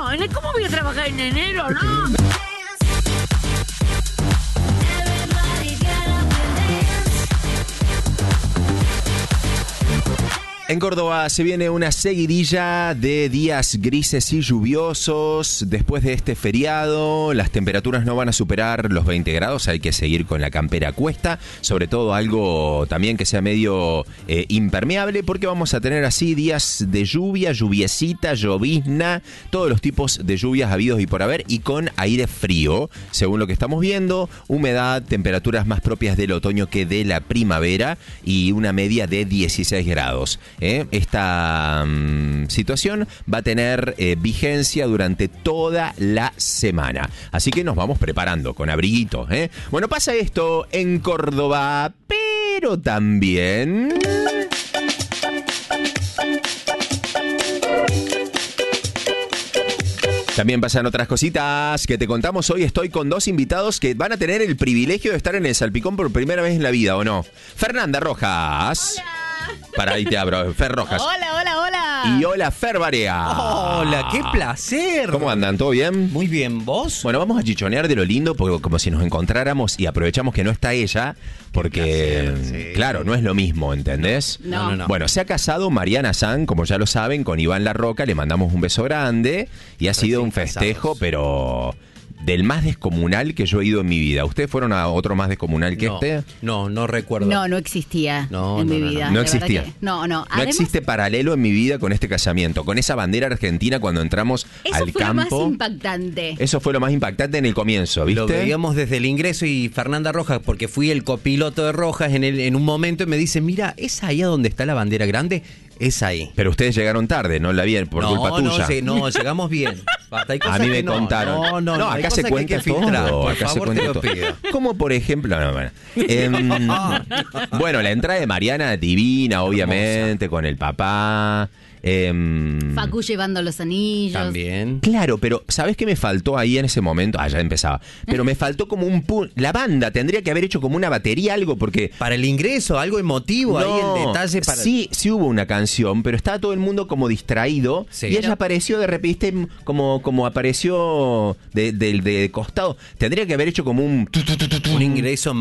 ¿Cómo voy a trabajar en enero, no? En Córdoba se viene una seguidilla de días grises y lluviosos. Después de este feriado, las temperaturas no van a superar los 20 grados. Hay que seguir con la campera a cuesta. Sobre todo algo también que sea medio impermeable, porque vamos a tener así días de lluvia, lluviecita, llovizna, todos los tipos de lluvias habidos y por haber, y con aire frío, según lo que estamos viendo. Humedad, temperaturas más propias del otoño que de la primavera y una media de 16 grados. Esta situación va a tener vigencia durante toda la semana. Así que nos vamos preparando con abriguitos. Bueno, pasa esto en Córdoba, pero también... También pasan otras cositas que te contamos. Hoy estoy con dos invitados que van a tener el privilegio de estar en el Salpicón por primera vez en la vida, ¿o no? Fernanda Rojas. Hola. Para ahí te abro, Fer Rojas. Hola, hola, hola. Y hola, Fer Barea. Hola, qué placer. ¿Cómo andan? ¿Todo bien? Muy bien, ¿vos? Bueno, vamos a chichonear de lo lindo, porque como si nos encontráramos y aprovechamos que no está ella, porque, placer, sí. Claro, no es lo mismo, ¿entendés? No. Bueno, se ha casado Mariana San, como ya lo saben, con Iván La Roca, le mandamos un beso grande y ha sido un festejo, casados. pero... del más descomunal que yo he ido en mi vida. ¿Ustedes fueron a otro más descomunal que este? No recuerdo. No existía No, en no, mi no, vida. no la existía. verdad que No. No Además, existe paralelo en mi vida con este casamiento, con esa bandera argentina cuando entramos eso al fue campo. lo más impactante. Eso fue lo más impactante en el comienzo, ¿viste? Lo veíamos desde el ingreso y Fernanda Rojas, porque fui el copiloto de Rojas en un momento y me dice, mira, ¿es ahí a donde está la bandera grande? Es ahí. Pero ustedes llegaron tarde, no la vi por culpa tuya. No, llegamos bien. Basta, hay A cosas mí que me no. contaron. No, hay acá se cosas que hay cuenta que filtrar, todo. por Acá se favor, cuenta te lo todo. pido. Como por ejemplo, bueno, la entrada de Mariana divina, obviamente, con el papá. Facu llevando los anillos. También. Claro, pero ¿sabés qué me faltó ahí en ese momento? Ya empezaba. Pero me faltó como la banda tendría que haber hecho como una batería, algo, porque... Para el ingreso, algo emotivo, ahí el detalle para... Sí hubo una canción, pero estaba todo el mundo como distraído. Sí. Y ella apareció de repente como apareció de costado. Tendría que haber hecho como un Un ingreso